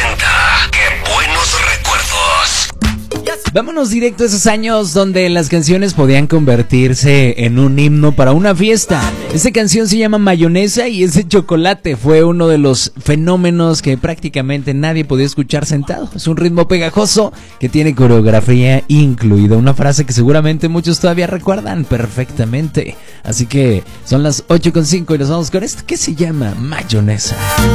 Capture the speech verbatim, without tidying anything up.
presenta ¡Qué buenos recuerdos! Vámonos directo a esos años donde las canciones podían convertirse en un himno para una fiesta. Esta canción se llama Mayonesa y ese chocolate fue uno de los fenómenos que prácticamente nadie podía escuchar sentado. Es un ritmo pegajoso que tiene coreografía incluida, una frase que seguramente muchos todavía recuerdan perfectamente. Así que son las ocho con cinco y nos vamos con esto que se llama Mayonesa.